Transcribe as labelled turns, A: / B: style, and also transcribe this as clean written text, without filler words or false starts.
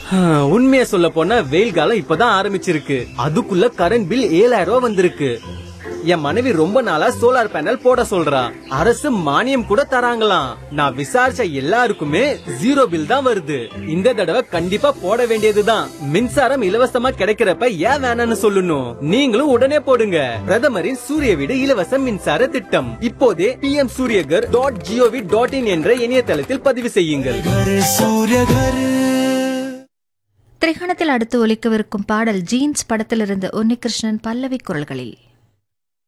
A: உண்மையை சொல்ல போனா வெயில் காலம் இப்பதான் ஆரம்பிச்சிருக்கு. அதுக்குள்ள கரண்ட் பில் 7000 ரூபாய் வந்திருக்கு. என் மனைவி ரொம்ப நாளா சோலார் பேனல் போட சொல்றா. அரசு மானியம் கூட தராங்களாம். நான் விசாரிச்ச எல்லாருக்குமே 0 பில் தான் வருது. இந்த தடவை கண்டிப்பா போட வேண்டியதுதான். மின்சாரம் இலவசமா கிடைக்கிறப்ப ஏன் வேணாம்னு சொல்லணும்? நீங்களும் உடனே போடுங்க. பிரதமரின் சூரிய வீடு இலவச மின்சார திட்டம். இப்போதே pmsuryagar.gov.in என்ற இணையதளத்தில் பதிவு செய்யுங்கள்.
B: திரைக்கணத்தில் அடுத்து ஒலிக்கவிருக்கும் பாடல் ஜீன்ஸ் படத்திலிருந்து உன்னிகிருஷ்ணன் பல்லவி குரல்களில்.